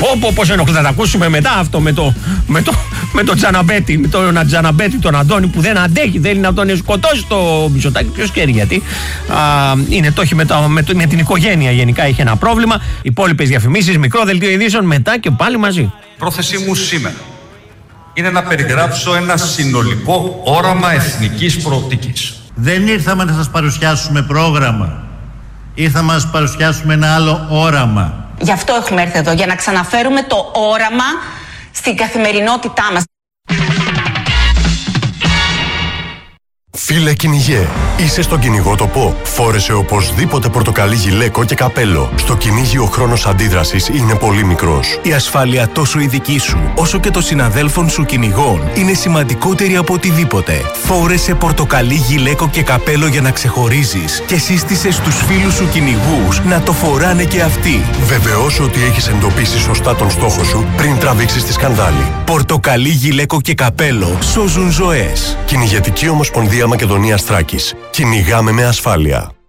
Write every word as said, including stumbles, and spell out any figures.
Πω, πώς ενοχλεί, θα τα ακούσουμε μετά αυτό με το, με το, με το Τζαναμπέτη, με τον Τζαναμπέτη τον Αντώνη που δεν αντέχει, θέλει να τον σκοτώσει το Μητσοτάκη. Ποιος ξέρει γιατί. Α, είναι το έχει με, το, με, το, με την οικογένεια γενικά είχε ένα πρόβλημα. Υπόλοιπες διαφημίσεις, μικρό δελτίο ειδήσεων, μετά και πάλι μαζί. Πρόθεσή μου σήμερα είναι να περιγράψω ένα συνολικό όραμα εθνικής προοπτικής. Δεν ήρθαμε να σας παρουσιάσουμε πρόγραμμα. Ήρθαμε να σας παρουσιάσουμε ένα άλλο όραμα. Γι' αυτό έχουμε έρθει εδώ, για να ξαναφέρουμε το όραμα στην καθημερινότητά μας. Φίλε κυνηγέ, είσαι στον κυνηγότοπο. Φόρεσε οπωσδήποτε πορτοκαλί γυλαίκο και καπέλο. Στο κυνήγι ο χρόνος αντίδρασης είναι πολύ μικρός. Η ασφάλεια τόσο η δική σου, όσο και των συναδέλφων σου κυνηγών, είναι σημαντικότερη από οτιδήποτε. Φόρεσε πορτοκαλί γυλαίκο και καπέλο για να ξεχωρίζεις και σύστησε στους φίλους σου κυνηγούς να το φοράνε και αυτοί. Βεβαιώσου ότι έχεις εντοπίσει σωστά τον στόχο σου πριν τραβήξεις τη σκανδάλη. Πορτοκαλί γυλαίκο και καπέλο σώζουν ζωές. Κυνηγετική Ομοσπονδία Μακεδονίας Θράκης. Κυνηγάμε με ασφάλεια.